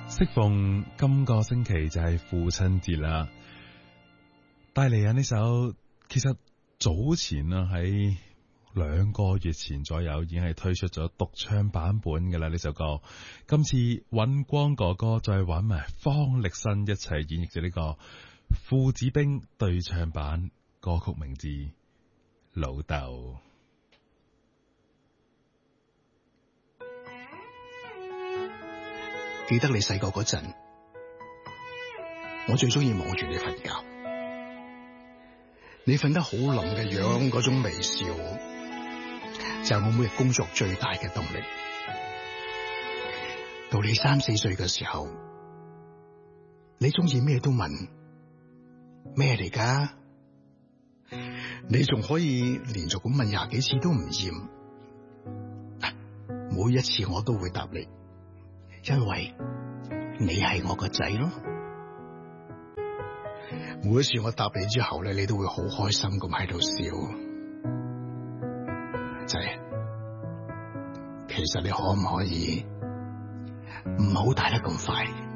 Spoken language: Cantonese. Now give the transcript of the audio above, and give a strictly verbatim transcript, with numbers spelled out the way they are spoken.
適逢今個星期就係父親節啦，帶嚟啊呢首其實早前啊喺兩個月前左右已經係推出咗獨唱版本㗎啦呢首歌。今次尹光哥哥再揾埋方力申一齊演繹咗呢個父子兵對唱版，歌曲名字《老豆》。 記得你細個嗰陣，我最中意望住你瞓覺。你瞓得好冧嘅樣，嗰種微笑就係我每日工作最大嘅動力。到你三四歲嘅時候，你中意咩都問，咩嚟㗎？你仲可以連續咁問廿幾次都唔厭。每一次我都會答你，因為你係我個仔咯。每一次我答你之後咧，你都會好開心咁喺度笑。仔，其實你可唔可以唔好大得咁快？